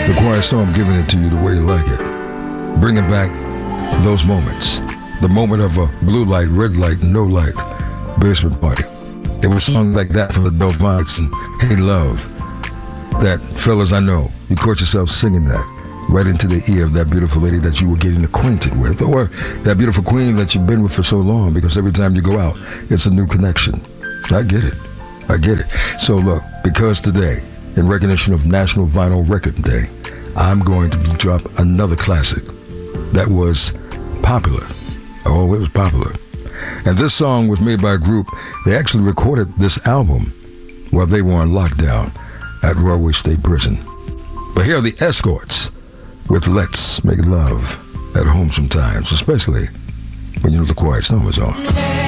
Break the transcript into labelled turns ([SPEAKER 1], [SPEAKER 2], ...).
[SPEAKER 1] The Quiet Storm giving it to you the way you like it. Bringing back those moments. The moment of a blue light, red light, no light basement party. There were songs like that from the Delphonics and Hey Love that, fellas, I know, you caught yourself singing that right into the ear of that beautiful lady that you were getting acquainted with, or that beautiful queen that you've been with for so long, because every time you go out, it's a new connection. I get it. I get it. So look, because today, in recognition of National Vinyl Record Day, I'm going to drop another classic that was popular. Oh, it was popular. And this song was made by a group. They actually recorded this album while they were on lockdown at Royal State Prison. But here are the Escorts with Let's Make Love at Home Sometimes, especially when you know the Quiet Storm is on.